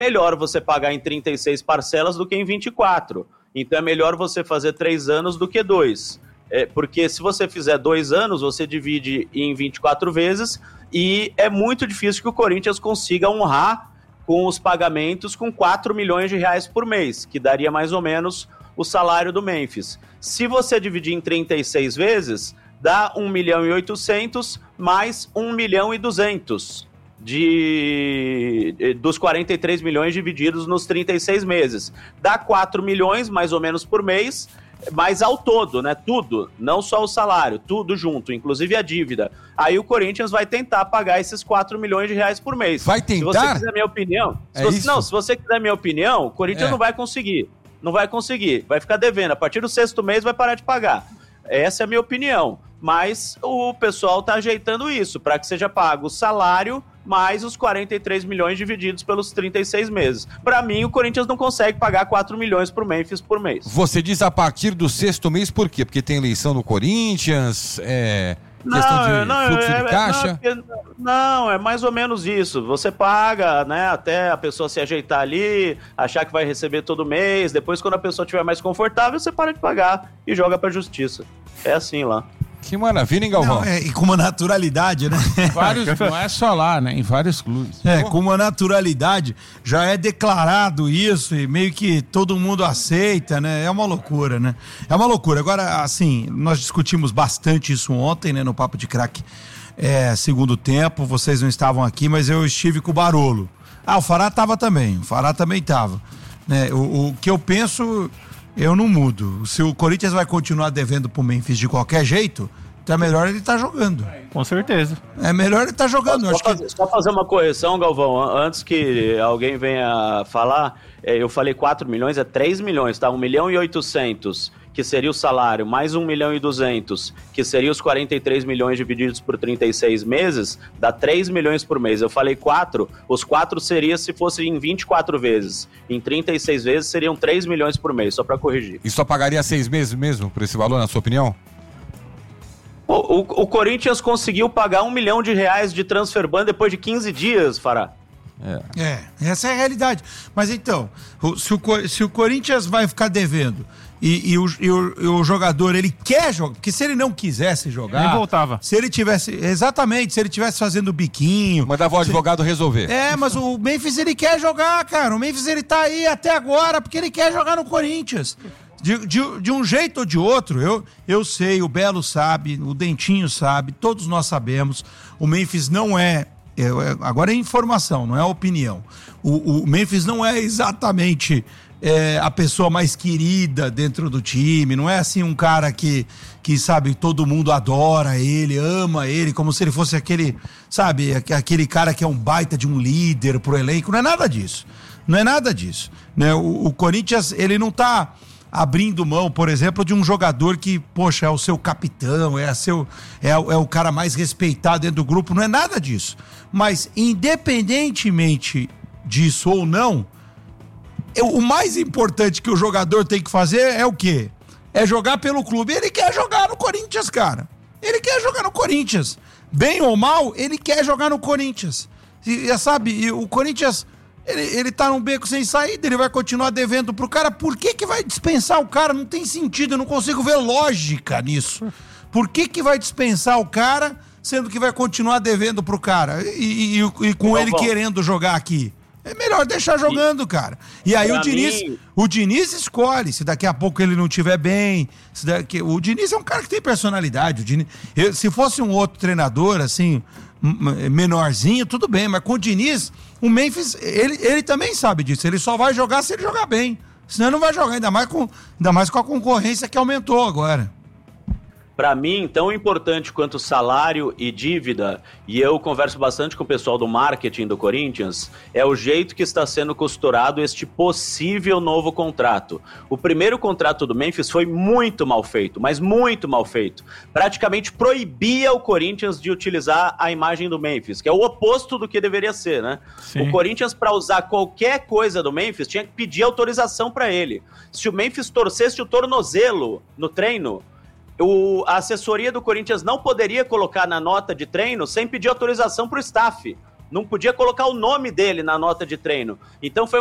melhor você pagar em 36 parcelas do que em 24. Então é melhor você fazer 3 anos do que 2. Porque se você fizer 2 anos, você divide em 24 vezes e é muito difícil que o Corinthians consiga honrar com os pagamentos com 4 milhões de reais por mês, que daria mais ou menos o salário do Memphis. Se você dividir em 36 vezes, dá 1 milhão e 800 mais 1 milhão e 200 dos 43 milhões divididos nos 36 meses. Dá 4 milhões mais ou menos por mês, mas ao todo, né? Tudo, não só o salário, tudo junto, inclusive a dívida. Aí o Corinthians vai tentar pagar esses 4 milhões de reais por mês. Vai tentar? Se você quiser minha opinião... se você quiser minha opinião, o Corinthians não vai conseguir. Não vai conseguir, vai ficar devendo. A partir do 6º mês vai parar de pagar. Essa é a minha opinião. Mas o pessoal tá ajeitando isso, para que seja pago o salário mais os 43 milhões divididos pelos 36 meses. Para mim, o Corinthians não consegue pagar 4 milhões pro Memphis por mês. Você diz a partir do 6º mês, por quê? Porque tem eleição no Corinthians, questão de fluxo de caixa? Não, é mais ou menos isso. Você paga, né, até a pessoa se ajeitar ali, achar que vai receber todo mês, depois quando a pessoa estiver mais confortável, você para de pagar e joga pra justiça. É assim lá. Que maravilha, hein, Galvão? E com uma naturalidade, né? Não é só lá, né? Em vários clubes. Com uma naturalidade, já é declarado isso e meio que todo mundo aceita, né? É uma loucura, né? É uma loucura. Agora, assim, nós discutimos bastante isso ontem, né? No Papo de Craque, segundo tempo. Vocês não estavam aqui, mas eu estive com o Barolo. O Fará estava também. O Fará também estava. Né? O que eu penso... Eu não mudo. Se o Corinthians vai continuar devendo pro Memphis de qualquer jeito, então é melhor ele estar jogando. Com certeza. É melhor ele estar jogando. Só fazer uma correção, Galvão, antes que alguém venha falar, eu falei 4 milhões, é 3 milhões, tá? 1 milhão e 800, que seria o salário, mais 1 milhão e 200, que seria os 43 milhões divididos por 36 meses, dá 3 milhões por mês. Eu falei 4, os 4 seria se fosse em 24 vezes. Em 36 vezes seriam 3 milhões por mês, só para corrigir. E só pagaria 6 meses mesmo por esse valor, na sua opinião? O Corinthians conseguiu pagar 1 milhão de reais de transfer ban depois de 15 dias, Fará. Essa é a realidade. Mas então, se o Corinthians vai ficar devendo e o jogador, ele quer jogar, porque se ele não quisesse jogar... Ele voltava. Se ele tivesse fazendo biquinho... Mandava o advogado resolver. Mas o Memphis, ele quer jogar, cara. O Memphis, ele tá aí até agora porque ele quer jogar no Corinthians. De um jeito ou de outro, eu sei, o Belo sabe, o Dentinho sabe, todos nós sabemos, o Memphis não agora é informação, não é opinião. O Memphis não é exatamente a pessoa mais querida dentro do time, não é assim um cara que sabe, todo mundo adora ele, ama ele, como se ele fosse aquele cara que é um baita de um líder pro elenco, não é nada disso, né? O Corinthians, ele não tá abrindo mão, por exemplo, de um jogador que, poxa, é o seu capitão, é o cara mais respeitado dentro do grupo, não é nada disso. Mas, independentemente disso ou não, o mais importante que o jogador tem que fazer é o quê? É jogar pelo clube. Ele quer jogar no Corinthians, cara. Ele quer jogar no Corinthians. Bem ou mal, ele quer jogar no Corinthians. E o Corinthians... Ele tá num beco sem saída, ele vai continuar devendo pro cara. Por que vai dispensar o cara? Não tem sentido, eu não consigo ver lógica nisso. Por que vai dispensar o cara, sendo que vai continuar devendo pro cara? E com ele querendo jogar aqui. É melhor deixar jogando, cara. E aí o Diniz escolhe, se daqui a pouco ele não estiver bem. O Diniz é um cara que tem personalidade. Se fosse um outro treinador, assim, menorzinho, tudo bem. Mas com o Diniz, o Memphis, ele também sabe disso. Ele só vai jogar se ele jogar bem. Senão ele não vai jogar, ainda mais com a concorrência que aumentou agora. Para mim, tão importante quanto salário e dívida, e eu converso bastante com o pessoal do marketing do Corinthians, é o jeito que está sendo costurado este possível novo contrato. O primeiro contrato do Memphis foi muito mal feito, mas muito mal feito. Praticamente proibia o Corinthians de utilizar a imagem do Memphis, que é o oposto do que deveria ser, né? Sim. O Corinthians, para usar qualquer coisa do Memphis, tinha que pedir autorização para ele. Se o Memphis torcesse o tornozelo no treino, a assessoria do Corinthians não poderia colocar na nota de treino sem pedir autorização para o staff. não podia colocar o nome dele na nota de treino. Então foi